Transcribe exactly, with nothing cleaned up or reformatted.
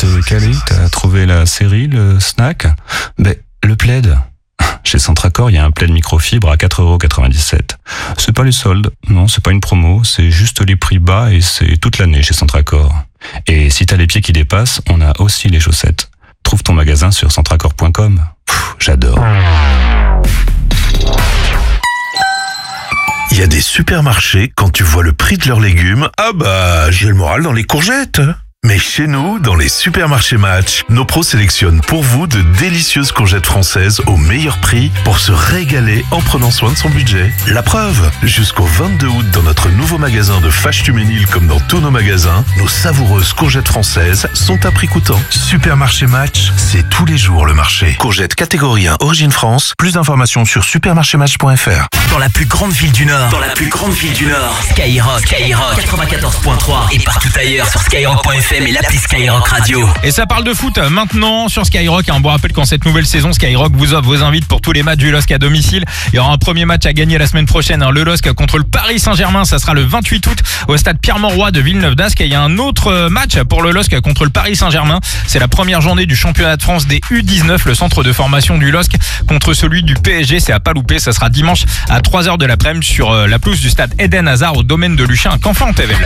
t'es calé, t'as trouvé la série, le snack. Ben, le plaid. Chez Centracor, il y a un plaid microfibre à quatre euros quatre-vingt-dix-sept. C'est pas les soldes, non, c'est pas une promo, c'est juste les prix bas et c'est toute l'année chez Centracor. Et si t'as les pieds qui dépassent, on a aussi les chaussettes. Trouve ton magasin sur centracor point com. Pff, j'adore. Il y a des supermarchés, quand tu vois le prix de leurs légumes, ah bah, j'ai le moral dans les courgettes. Mais chez nous, dans les supermarchés Match, nos pros sélectionnent pour vous de délicieuses courgettes françaises au meilleur prix pour se régaler en prenant soin de son budget. La preuve, jusqu'au vingt-deux août dans notre nouveau magasin de Fâche-Tuménil comme dans tous nos magasins, nos savoureuses courgettes françaises sont à prix coûtant. Supermarché Match, c'est tous les jours le marché. Courgettes catégorie un, origine France. Plus d'informations sur supermarché match point f r. Dans la plus grande ville du Nord. Dans la plus grande ville du Nord. Skyrock. Skyrock. quatre-vingt-quatorze point trois. Et partout ailleurs sur skyrock point f m et l'appli Skyrock Radio. Et ça parle de foot maintenant sur Skyrock. On vous rappelle qu'en cette nouvelle saison, Skyrock vous offre vos invites pour tous les matchs du L O S C à domicile. Il y aura un premier match à gagner la semaine prochaine. Hein, le L O S C contre le Paris Saint-Germain. Ça sera le vingt-huit août au stade Pierre-Mauroy de Villeneuve-d'Ascq. Et il y a un autre match pour le L O S C contre le Paris Saint-Germain. C'est la première journée du championnat de France des U dix-neuf, le centre de formation du L O S C contre celui du P S G. C'est à pas louper. Ça sera dimanche à trois heures de l'après-midi sur la pelouse du stade Eden Hazard au domaine de Luchin à Canfin-en-Thével.